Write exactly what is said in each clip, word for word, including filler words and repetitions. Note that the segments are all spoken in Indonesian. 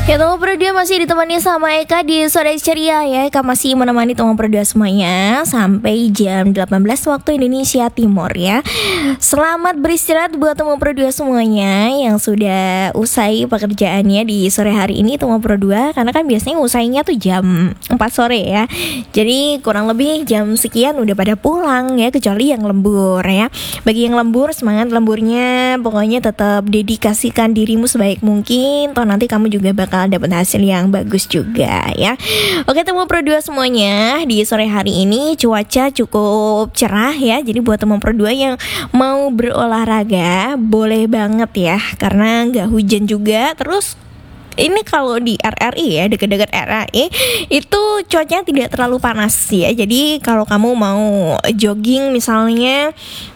Ya, teman Pro dua masih ditemani sama Eka di Sore Ceria ya. Eka masih menemani teman Pro dua semuanya sampai jam delapan belas waktu Indonesia Timur ya. Selamat beristirahat buat teman Pro dua semuanya yang sudah usai pekerjaannya di sore hari ini teman Pro dua, karena kan biasanya usainya tuh jam empat sore ya. Jadi kurang lebih jam sekian udah pada pulang ya, kecuali yang lembur ya. Bagi yang lembur, semangat lemburnya, pokoknya tetap dedikasikan dirimu sebaik mungkin, toh nanti kamu juga bakal dapat hasil yang bagus juga ya. Oke teman Pro dua semuanya, di sore hari ini cuaca cukup cerah ya. Jadi buat teman Pro dua yang mau berolahraga boleh banget ya, karena nggak hujan juga. Terus ini kalau di R R I ya, dekat-dekat R R I itu cuacanya tidak terlalu panas ya. Jadi kalau kamu mau jogging misalnya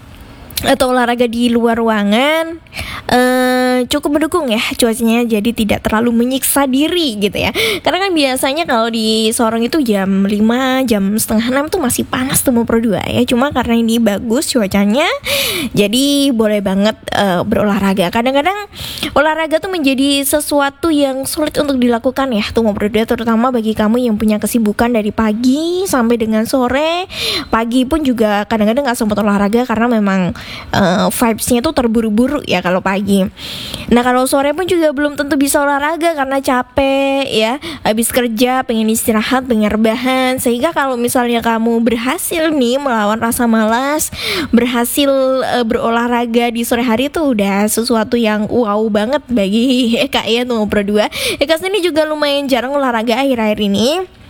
atau olahraga di luar ruangan, uh, cukup mendukung ya cuacanya, jadi tidak terlalu menyiksa diri gitu ya. Karena kan biasanya kalau di Sorong itu jam lima, jam setengah enam tuh masih panas tuh mau Pro dua ya. Cuma karena ini bagus cuacanya, jadi boleh banget uh, berolahraga. Kadang-kadang olahraga tuh menjadi sesuatu yang sulit untuk dilakukan ya tuh mau Pro dua, terutama bagi kamu yang punya kesibukan dari pagi sampai dengan sore. Pagi pun juga kadang-kadang gak sempat olahraga karena memang Uh, vibes-nya tuh terburu-buru ya kalau pagi. Nah kalau sore pun juga belum tentu bisa olahraga karena capek ya, habis kerja pengen istirahat, pengen rebahan. Sehingga kalau misalnya kamu berhasil nih melawan rasa malas, berhasil uh, berolahraga di sore hari, itu udah sesuatu yang wow banget bagi Eka ya tuh Pro dua. Eka sendiri juga lumayan jarang olahraga akhir-akhir ini.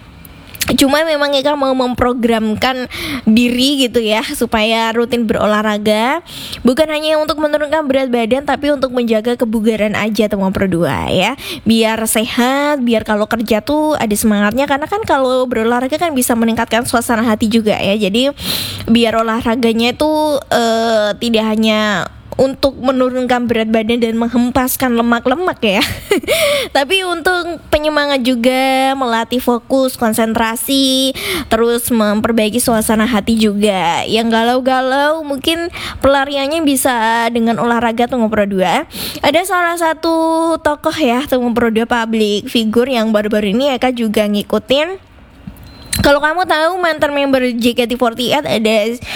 Cuma memang Eka mau memprogramkan diri gitu ya, supaya rutin berolahraga. Bukan hanya untuk menurunkan berat badan, tapi untuk menjaga kebugaran aja teman Pro dua ya. Biar sehat, biar kalau kerja tuh ada semangatnya. Karena kan kalau berolahraga kan bisa meningkatkan suasana hati juga ya. Jadi biar olahraganya itu uh, tidak hanya untuk menurunkan berat badan dan menghempaskan lemak-lemak ya, tapi untuk penyemangat juga, melatih fokus, konsentrasi, terus memperbaiki suasana hati juga. Yang galau-galau mungkin pelariannya bisa dengan olahraga tuh Pro dua. Ada salah satu tokoh ya tuh Pro dua, public figure yang baru-baru ini Eka juga ngikutin. Kalau kamu tahu mantan member J K T empat delapan ada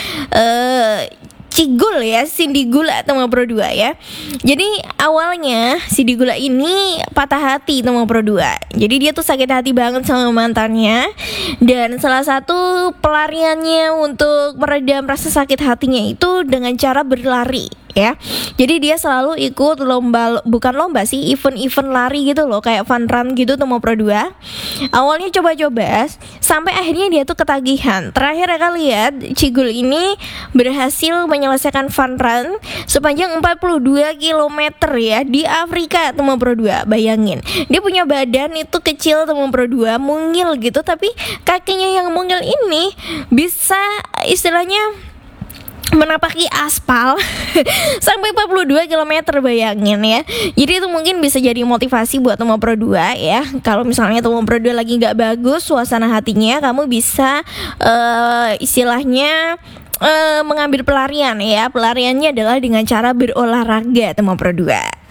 uh, Cigul ya, Cindy Gula teman Pro dua ya. Jadi awalnya Cindy Gula ini patah hati teman Pro dua. Jadi dia tuh sakit hati banget sama mantannya, dan salah satu pelariannya untuk meredam rasa sakit hatinya itu dengan cara berlari ya. Jadi dia selalu ikut lomba, bukan lomba sih, event-event lari gitu loh, kayak fun run gitu tuh mau Pro dua. Awalnya coba-coba sampai akhirnya dia tuh ketagihan. Terakhir ya lihat Cigul ini berhasil menyelesaikan fun run sepanjang empat puluh dua kilometer ya di Afrika tuh mau Pro dua. Bayangin, dia punya badan itu kecil tuh mau Pro dua, mungil gitu, tapi kakinya yang mungil ini bisa istilahnya menapaki aspal sampai empat puluh dua kilometer, bayangin ya. Jadi itu mungkin bisa jadi motivasi buat teman Pro dua ya. Kalau misalnya teman Pro dua lagi gak bagus suasana hatinya, kamu bisa uh, istilahnya uh, mengambil pelarian ya. Pelariannya adalah dengan cara berolahraga teman Pro dua.